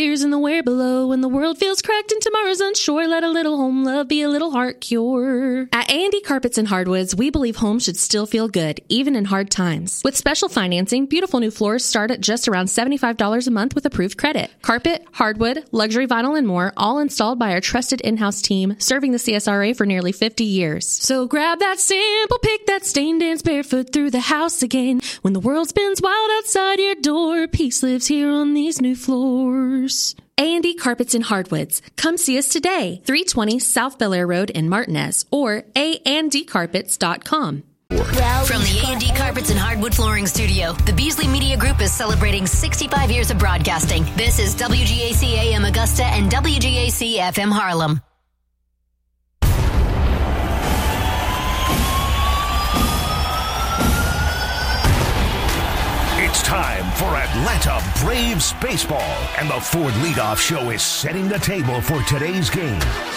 Here's in the where below. When the world feels cracked and tomorrow's unsure, let a little home love be a little heart cure. At A&D Carpets and Hardwoods, we believe home should still feel good, even in hard times. With special financing, beautiful new floors start at just around $75 a month with approved credit. Carpet, hardwood, luxury vinyl, and more, all installed by our trusted in-house team, serving the CSRA for nearly 50 years. So grab that sample, pick that stain, dance barefoot through the house again. When the world spins wild outside your door, peace lives here on these new floors. A&D Carpets and Hardwoods. Come see us today, 320 South Bel Air Road in Martinez, or andcarpets.com. From the A&D Carpets and Hardwood Flooring Studio, the Beasley Media Group is celebrating 65 years of broadcasting. This is WGAC AM Augusta and WGAC FM Harlem. It's time for Atlanta Braves baseball, and the Ford Leadoff Show is setting the table for today's game.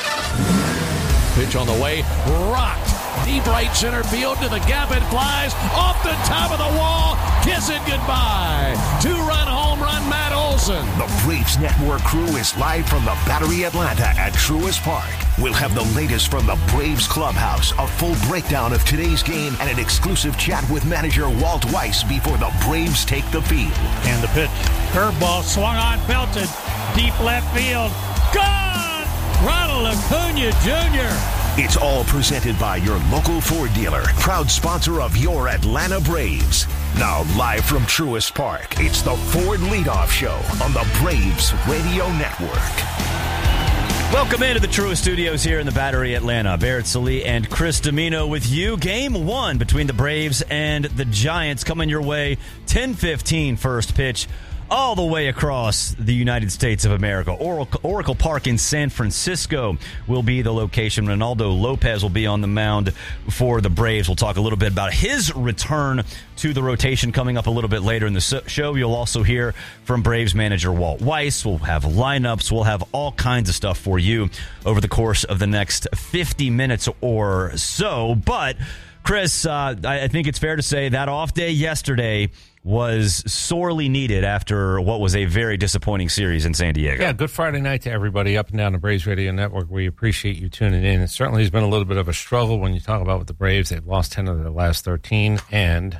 Pitch on the way, rocked deep right center field to the gap. It flies off the top of the wall. Kiss it goodbye. 2-run home run, Matt Olson. The Braves Network crew is live from the Battery Atlanta at Truist Park. We'll have the latest from the Braves clubhouse, a full breakdown of today's game, and an exclusive chat with manager Walt Weiss before the Braves take the field. And the pitch. Curveball swung on, belted. Deep left field. Gone! Ronald Acuna Jr. It's all presented by your local Ford dealer, proud sponsor of your Atlanta Braves. Now live from Truist Park, it's the Ford Leadoff Show on the Braves Radio Network. Welcome into the Truist Studios here in the Battery Atlanta. Barrett Sallee and Chris Domino with you. Game 1 between the Braves and the Giants coming your way. 10:15 first pitch. All the way across the United States of America. Oracle Park in San Francisco will be the location. Ronaldo Lopez will be on the mound for the Braves. We'll talk a little bit about his return to the rotation coming up a little bit later in the show. You'll also hear from Braves manager Walt Weiss. We'll have lineups. We'll have all kinds of stuff for you over the course of the next 50 minutes or so. But, Chris, I think it's fair to say that off day yesterday was sorely needed after what was a very disappointing series in San Diego. Yeah, good Friday night to everybody up and down the Braves Radio Network. We appreciate you tuning in. It certainly has been a little bit of a struggle when you talk about with the Braves. They've lost 10 of their last 13. And,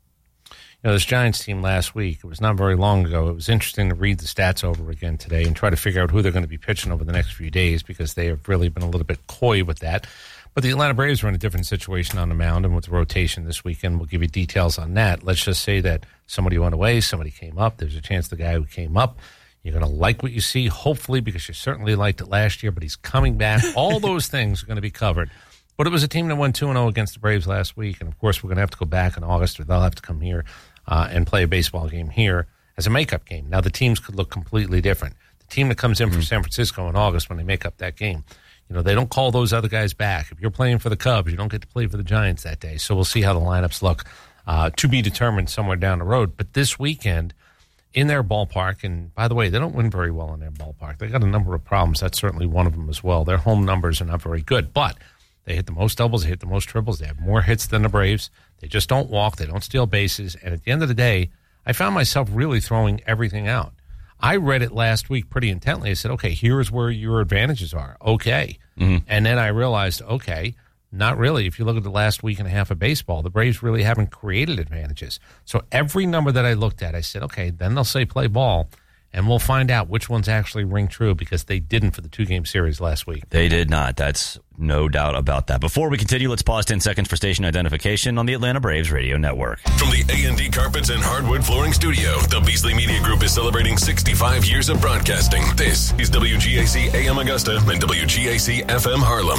this Giants team last week, it was not very long ago. It was interesting to read the stats over again today and try to figure out who they're going to be pitching over the next few days because they have really been a little bit coy with that. But the Atlanta Braves are in a different situation on the mound and with the rotation this weekend. We'll give you details on that. Let's just say that somebody went away, somebody came up. There's a chance the guy who came up, you're going to like what you see, hopefully, because you certainly liked it last year, but he's coming back. All those things are going to be covered. But it was a team that won 2-0 against the Braves last week. And, of course, we're going to have to go back in August, or they'll have to come here and play a baseball game here as a makeup game. Now, the teams could look completely different. The team that comes in from San Francisco in August when they make up that game, they don't call those other guys back. If you're playing for the Cubs, you don't get to play for the Giants that day. So we'll see how the lineups look to be determined somewhere down the road. But this weekend, in their ballpark, and by the way, they don't win very well in their ballpark. They got a number of problems. That's certainly one of them as well. Their home numbers are not very good, but they hit the most doubles, they hit the most triples. They have more hits than the Braves. They just don't walk. They don't steal bases. And at the end of the day, I found myself really throwing everything out. I read it last week pretty intently. I said, okay, here's where your advantages are. Okay. Mm-hmm. And then I realized, okay, not really. If you look at the last week and a half of baseball, the Braves really haven't created advantages. So every number that I looked at, I said, okay, then they'll say play ball, and we'll find out which ones actually ring true because they didn't for the 2-game series last week. They did not. That's no doubt about that. Before we continue, let's pause 10 seconds for station identification on the Atlanta Braves Radio Network. From the A&D Carpets and Hardwood Flooring Studio, the Beasley Media Group is celebrating 65 years of broadcasting. This is WGAC AM Augusta and WGAC FM Harlem.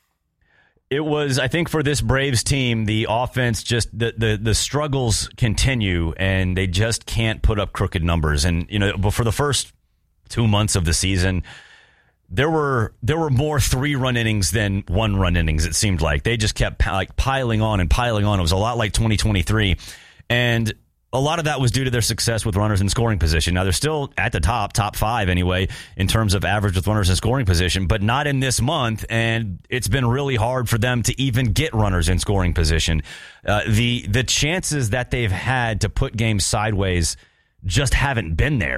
It was, I think, for this Braves team, the offense just the struggles continue, and they just can't put up crooked numbers. And but for the first 2 months of the season, there were more 3-run innings than 1-run innings. It seemed like they just kept piling on and piling on. It was a lot like 2023, and a lot of that was due to their success with runners in scoring position. Now, they're still at the top 5 anyway, in terms of average with runners in scoring position, but not in this month, and it's been really hard for them to even get runners in scoring position. The chances that they've had to put games sideways just haven't been there.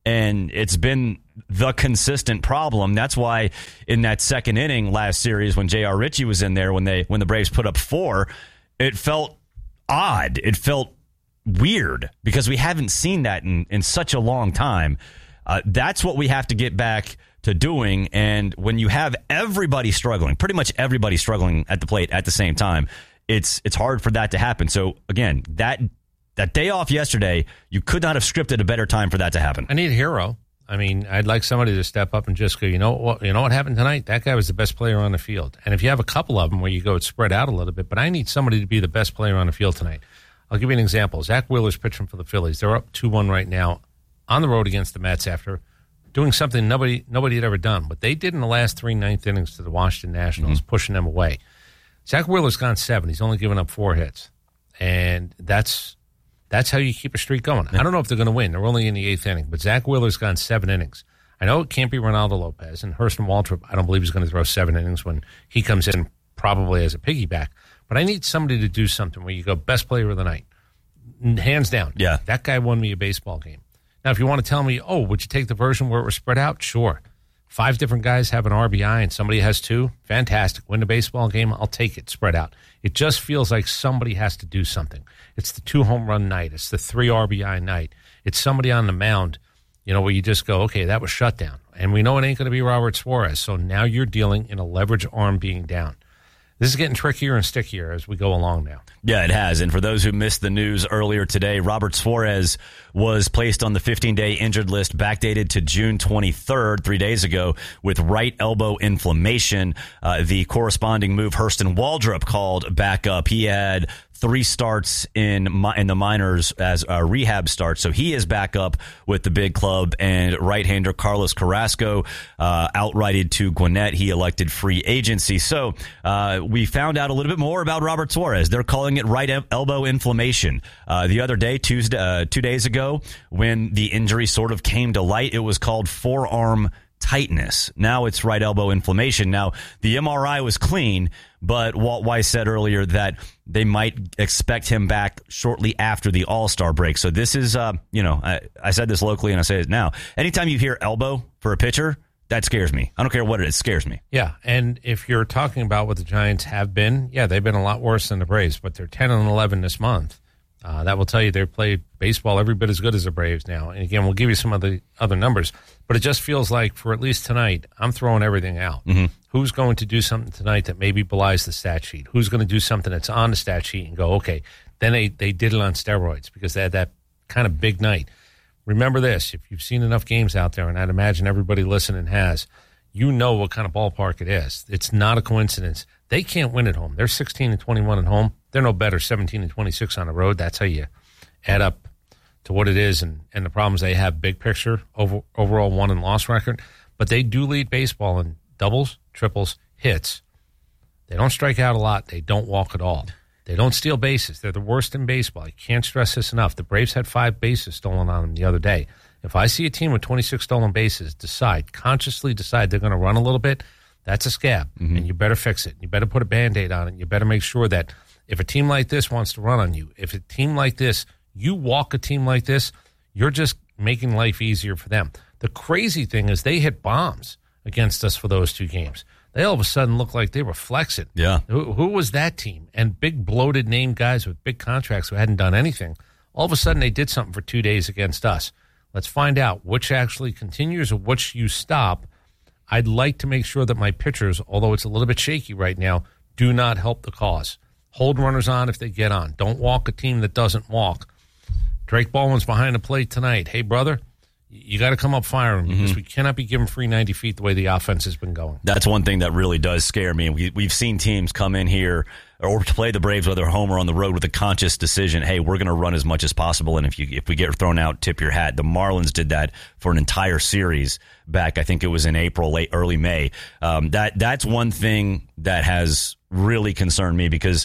And it's been the consistent problem. That's why in that second inning last series when J.R. Ritchie was in there, when the Braves put up 4, it felt odd. It felt weird because we haven't seen that in such a long time. That's what we have to get back to doing. And when you have everybody struggling, pretty much everybody struggling at the plate at the same time, it's hard for that to happen. So again, that day off yesterday, you could not have scripted a better time for that to happen. I need a hero. I mean, I'd like somebody to step up and just go, you know what happened tonight? That guy was the best player on the field. And if you have a couple of them where you go, it's spread out a little bit, but I need somebody to be the best player on the field tonight. I'll give you an example. Zach Wheeler's pitching for the Phillies. They're up 2-1 right now on the road against the Mets after doing something nobody had ever done. What they did in the last 3 ninth innings to the Washington Nationals, pushing them away. Zach Wheeler's gone 7. He's only given up 4 hits. And that's how you keep a streak going. I don't know if they're going to win. They're only in the 8th inning. But Zach Wheeler's gone 7 innings. I know it can't be Ronaldo Lopez. And Hurston Waldrop, I don't believe he's going to throw 7 innings when he comes in probably as a piggyback. But I need somebody to do something where you go, best player of the night. Hands down. Yeah. That guy won me a baseball game. Now, if you want to tell me, would you take the version where it was spread out? Sure. 5 different guys have an RBI and somebody has 2. Fantastic. Win the baseball game. I'll take it spread out. It just feels like somebody has to do something. It's the 2 home run night. It's the 3 RBI night. It's somebody on the mound, where you just go, okay, that was shut down. And we know it ain't going to be Robert Suarez. So now you're dealing in a leverage arm being down. This is getting trickier and stickier as we go along now. Yeah, it has. And for those who missed the news earlier today, Robert Suarez was placed on the 15-day injured list, backdated to June 23rd, 3 days ago, with right elbow inflammation. The corresponding move Hurston Waldrop called back up. He had 3 starts in the minors as rehab starts, so he is back up with the big club. And right-hander Carlos Carrasco outrighted to Gwinnett. He elected free agency. So we found out a little bit more about Robert Suarez. They're calling it right elbow inflammation. The other day, 2 days ago, when the injury sort of came to light, it was called forearm tightness. Now it's right elbow inflammation. Now, the MRI was clean, but Walt Weiss said earlier that they might expect him back shortly after the All-Star break. So this is, I said this locally and I say it now. Anytime you hear elbow for a pitcher, that scares me. I don't care what it is, it scares me. Yeah, and if you're talking about what the Giants have been, they've been a lot worse than the Braves, but they're 10-11 this month. That will tell you they've played baseball every bit as good as the Braves now. And again, we'll give you some of the other numbers, but it just feels like for at least tonight, I'm throwing everything out. Mm-hmm. Who's going to do something tonight that maybe belies the stat sheet? Who's going to do something that's on the stat sheet and go, okay, then they did it on steroids because they had that kind of big night. Remember this, if you've seen enough games out there, and I'd imagine everybody listening has, you know what kind of ballpark it is. It's not a coincidence. They can't win at home. They're 16-21 at home. They're no better 17-26 on the road. That's how you add up to what it is and the problems they have big picture, overall won and loss record. But they do lead baseball in doubles, triples, hits. They don't strike out a lot. They don't walk at all. They don't steal bases. They're the worst in baseball. You can't stress this enough. The Braves had 5 bases stolen on them the other day. If I see a team with 26 stolen bases consciously decide they're going to run a little bit, that's a scab, and you better fix it. You better put a Band-Aid on it. You better make sure that if a team like this wants to run on you, if a team like this, you walk a team like this, you're just making life easier for them. The crazy thing is they hit bombs against us for those 2 games. They all of a sudden looked like they were flexing. Yeah. Who was that team? And big bloated name guys with big contracts who hadn't done anything. All of a sudden they did something for 2 days against us. Let's find out which actually continues or which you stop. I'd like to make sure that my pitchers, although it's a little bit shaky right now, do not help the cause. Hold runners on if they get on. Don't walk a team that doesn't walk. Drake Baldwin's behind the plate tonight. Hey, brother, you got to come up firing because we cannot be giving free 90 feet the way the offense has been going. That's one thing that really does scare me. We've seen teams come in here or to play the Braves, whether home or on the road, with a conscious decision, hey, we're going to run as much as possible, and if we get thrown out, tip your hat. The Marlins did that for an entire series back, I think it was in April, early May. That's one thing that has really concerned me because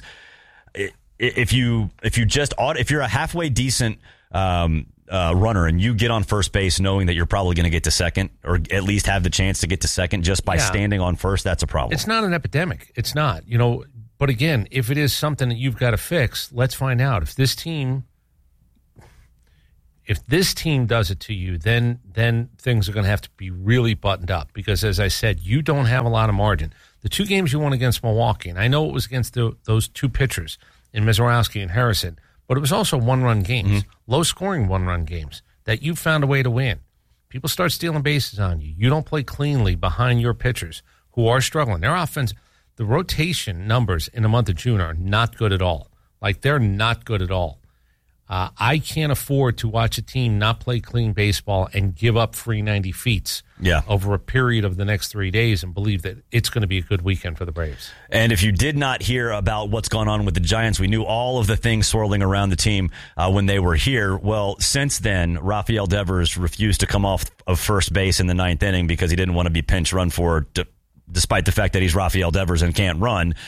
if you're a halfway decent runner and you get on first base knowing that you're probably going to get to second or at least have the chance to get to second just by standing on first, that's a problem. It's not an epidemic. It's not, but again, if it is something that you've got to fix, let's find out. If this team, If this team does it to you, then things are going to have to be really buttoned up because, as I said, you don't have a lot of margin. The 2 games you won against Milwaukee, and I know it was against those 2 pitchers in Mizorowski and Harrison, but it was also one-run games, low-scoring one-run games that you found a way to win. People start stealing bases on you. You don't play cleanly behind your pitchers who are struggling. Their offense, the rotation numbers in the month of June are not good at all. Like, they're not good at all. I can't afford to watch a team not play clean baseball and give up 390 feet over a period of the next 3 days and believe that it's going to be a good weekend for the Braves. And if you did not hear about what's gone on with the Giants, we knew all of the things swirling around the team when they were here. Well, since then, Rafael Devers refused to come off of first base in the 9th inning because he didn't want to be pinch run for, despite the fact that he's Rafael Devers and can't run.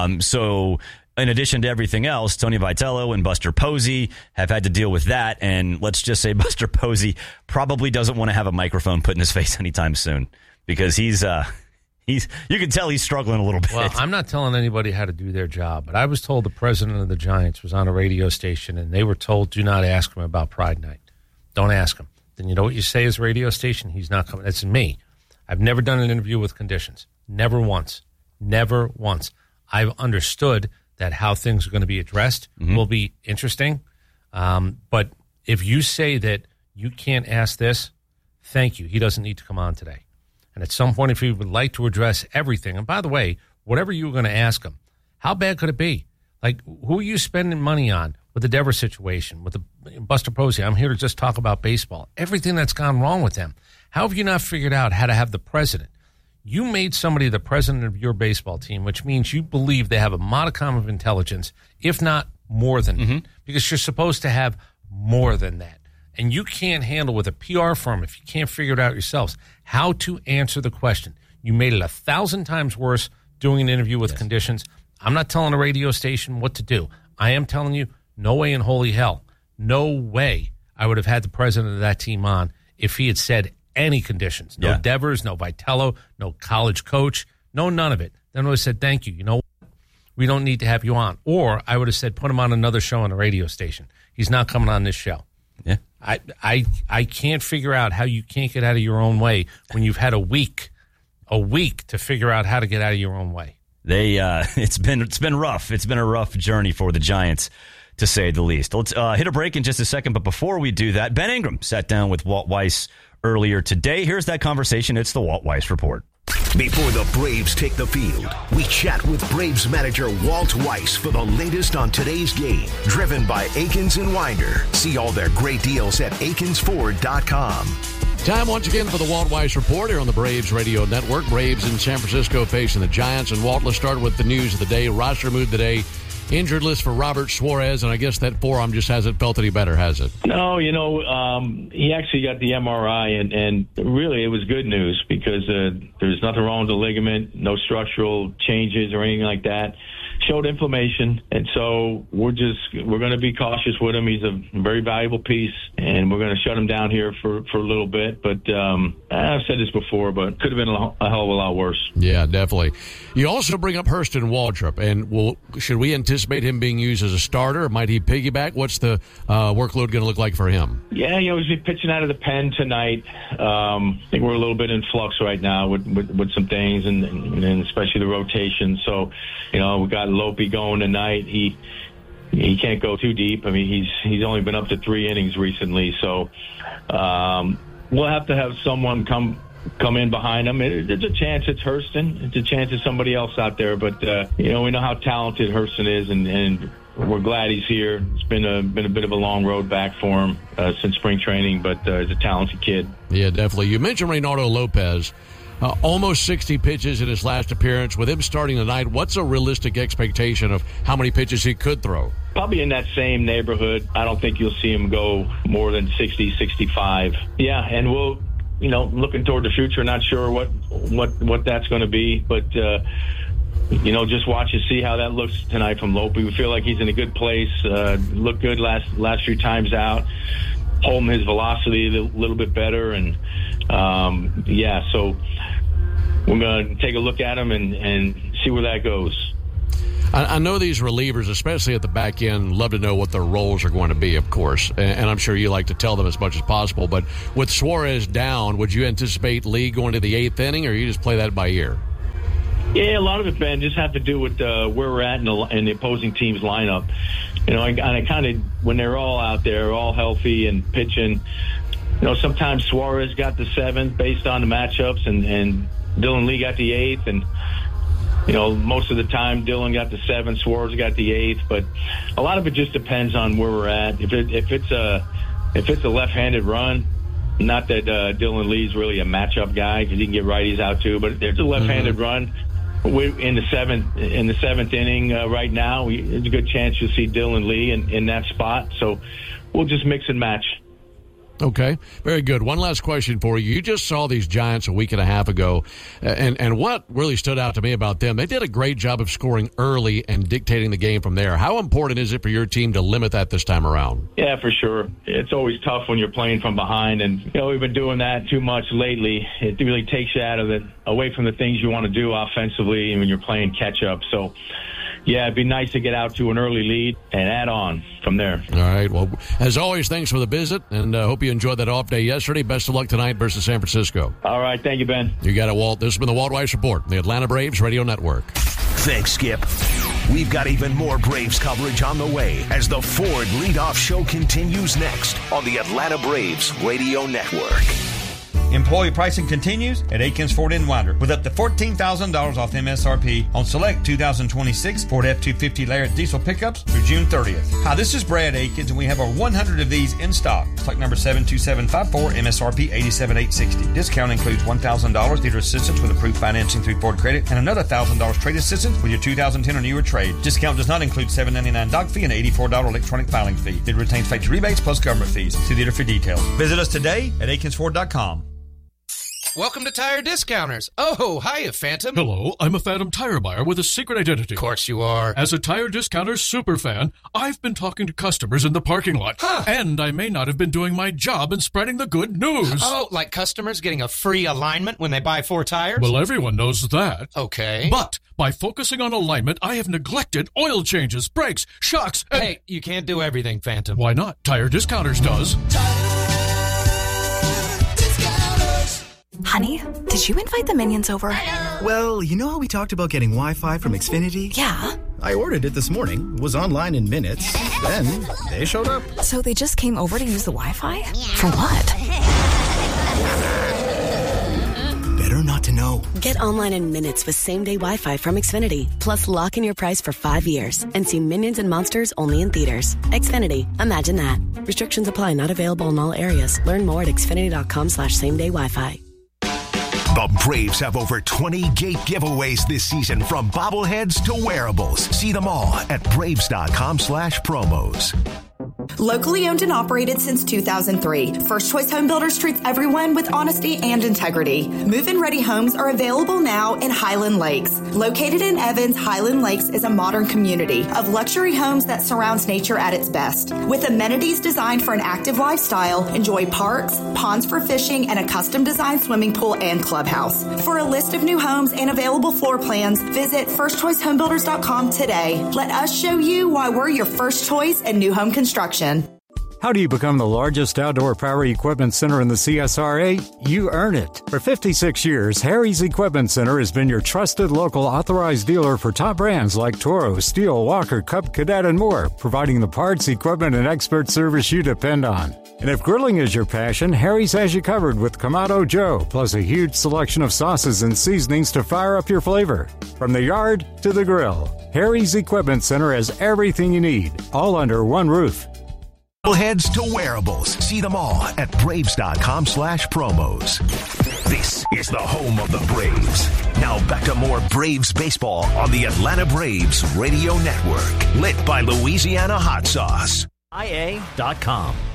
So in addition to everything else, Tony Vitello and Buster Posey have had to deal with that. And let's just say Buster Posey probably doesn't want to have a microphone put in his face anytime soon because he's you can tell he's struggling a little bit. Well, I'm not telling anybody how to do their job, but I was told the president of the Giants was on a radio station and they were told, do not ask him about Pride Night. Don't ask him. Then you know what you say as a radio station? He's not coming. That's me. I've never done an interview with conditions. Never once. Never once. I've understood that how things are going to be addressed will be interesting. But if you say that you can't ask this, thank you. He doesn't need to come on today. And at some point, if he would like to address everything, and by the way, whatever you were going to ask him, how bad could it be? Like, who are you spending money on with the Devers situation, with the Buster Posey? I'm here to just talk about baseball. Everything that's gone wrong with them. How have you not figured out how to have the president? You made somebody the president of your baseball team, which means you believe they have a modicum of intelligence, if not more than that, because you're supposed to have more than that. And you can't handle with a PR firm, if you can't figure it out yourselves, how to answer the question. You made it 1,000 times worse doing an interview with conditions. I'm not telling a radio station what to do. I am telling you, no way in holy hell, no way I would have had the president of that team on if he had said any conditions. No Devers, no Vitello, no college coach, no none of it. Then I would have said, thank you. You know what? We don't need to have you on. Or I would have said, put him on another show on a radio station. He's not coming on this show. Yeah. I can't figure out how you can't get out of your own way when you've had a week to figure out how to get out of your own way. It's been rough. It's been a rough journey for the Giants, to say the least. Let's hit a break in just a second. But before we do that, Ben Ingram sat down with Walt Weiss earlier today. Here's that conversation. It's the Walt Weiss Report. Before the Braves take the field, we chat with Braves manager Walt Weiss for the latest on today's game. Driven by Akins and Winder. See all their great deals at akinsford.com. Time once again for the Walt Weiss Report here on the Braves Radio Network. Braves in San Francisco facing the Giants. And Walt, let's start with the news of the day. Roster mood today. Injured list for Robert Suarez, and I guess that forearm just hasn't felt any better, has it? No, he actually got the MRI, and really it was good news because there's nothing wrong with the ligament, no structural changes or anything like that. Showed inflammation, and so we're going to be cautious with him. He's a very valuable piece, and we're going to shut him down here for a little bit. But I've said this before, but could have been a hell of a lot worse. Yeah, definitely. You also bring up Hurston Waldrop, and should we anticipate him being used as a starter, or might he piggyback? What's the workload going to look like for him? Yeah, he's been pitching out of the pen tonight. I think we're a little bit in flux right now with some things, and especially the rotation. So, we got Lope going tonight. He can't go too deep. I mean, he's only been up to 3 innings recently, so we'll have to have someone come in behind him. There's a chance it's Hurston. It's a chance it's somebody else out there, but we know how talented Hurston is, and we're glad he's here. It's been a bit of a long road back for him since spring training, but he's a talented kid. Yeah, definitely. You mentioned Reynaldo Lopez. Almost 60 pitches in his last appearance. With him starting tonight, what's a realistic expectation of how many pitches he could throw? Probably in that same neighborhood. I don't think you'll see him go more than 60, 65. Yeah, and we'll, looking toward the future, not sure what that's going to be, but just watch and see how that looks tonight from Lope. We feel like he's in a good place. Looked good last few times out. Holding his velocity a little bit better, and so we're going to take a look at him and see where that goes. I know these relievers, especially at the back end, love to know what their roles are going to be, of course, and I'm sure you like to tell them as much as possible. But with Suarez down, would you anticipate Lee going to the 8th inning, or you just play that by ear? Yeah, a lot of it, Ben, just have to do with where we're at in the opposing team's lineup. And I kind of, when they're all out there, all healthy and pitching, sometimes Suarez got the 7th based on the matchups, and Dylan Lee got the 8th, and most of the time Dylan got the 7th, Suarez got the 8th. But a lot of it just depends on where we're at. If it's a left-handed run, not that Dylan Lee's really a matchup guy because he can get righties out too, but if there's a left-handed run in the seventh inning right now, there's a good chance you'll see Dylan Lee in that spot. So we'll just mix and match. Okay, very good. One last question for you. You just saw these Giants a week and a half ago, and what really stood out to me about them, they did a great job of scoring early and dictating the game from there. How important is it for your team to limit that this time around? Yeah, for sure. It's always tough when you're playing from behind, and we've been doing that too much lately. It really takes you away from the things you want to do offensively when you're playing catch-up. So, yeah, it'd be nice to get out to an early lead and add on from there. All right. Well, as always, thanks for the visit, and hope you enjoyed that off day yesterday. Best of luck tonight versus San Francisco. All right. Thank you, Ben. You got it, Walt. This has been the Walt Weiss Report, the Atlanta Braves Radio Network. Thanks, Skip. We've got even more Braves coverage on the way as the Ford Leadoff Show continues next on the Atlanta Braves Radio Network. Employee pricing continues at Aikens Ford in Winder with up to $14,000 off MSRP on select 2026 Ford F-250 Lariat diesel pickups through June 30th. Hi, this is Brad Aikens, and we have over 100 of these in stock. Select number 72754, MSRP $87,860. Discount includes $1,000 dealer assistance with approved financing through Ford Credit and another $1,000 trade assistance with your 2010 or newer trade. Discount does not include $7.99 doc fee and $84 electronic filing fee. It retains factory rebates plus government fees. See dealer for details. Visit us today at AikensFord.com. Welcome to Tire Discounters. Oh, hiya, Phantom. Hello, I'm a Phantom tire buyer with a secret identity. Of course you are. As a Tire Discounters superfan, I've been talking to customers in the parking lot. Huh. And I may not have been doing my job in spreading the good news. Oh, like customers getting a free alignment when they buy 4 tires? Well, everyone knows that. Okay. But by focusing on alignment, I have neglected oil changes, brakes, shocks, and... Hey, you can't do everything, Phantom. Why not? Tire Discounters does. Honey, did you invite the Minions over? Well, you know how we talked about getting Wi-Fi from Xfinity? Yeah. I ordered it this morning, was online in minutes, then they showed up. So they just came over to use the Wi-Fi? For what? Better not to know. Get online in minutes with same-day Wi-Fi from Xfinity. Plus, lock in your price for 5 years and see Minions and Monsters only in theaters. Xfinity. Imagine that. Restrictions apply. Not available in all areas. Learn more at xfinity.com/same-day Wi-Fi. The Braves have over 20 gate giveaways this season, from bobbleheads to wearables. See them all at braves.com/promos. Locally owned and operated since 2003, First Choice Home Builders treats everyone with honesty and integrity. Move-in ready homes are available now in Highland Lakes. Located in Evans, Highland Lakes is a modern community of luxury homes that surrounds nature at its best. With amenities designed for an active lifestyle, enjoy parks, ponds for fishing, and a custom-designed swimming pool and clubhouse. For a list of new homes and available floor plans, visit firstchoicehomebuilders.com today. Let us show you why we're your first choice in new home construction. How do you become the largest outdoor power equipment center in the CSRA? You earn it. For 56 years, Harry's Equipment Center has been your trusted local authorized dealer for top brands like Toro, Steel, Walker, Cub, Cadet, and more, providing the parts, equipment, and expert service you depend on. And if grilling is your passion, Harry's has you covered with Kamado Joe, plus a huge selection of sauces and seasonings to fire up your flavor. From the yard to the grill, Harry's Equipment Center has everything you need, all under one roof. Heads to wearables. See them all at braves.com/promos. This is the home of the Braves. Now back to more Braves baseball on the Atlanta Braves Radio Network. Lit by Louisiana Hot Sauce. IA.com.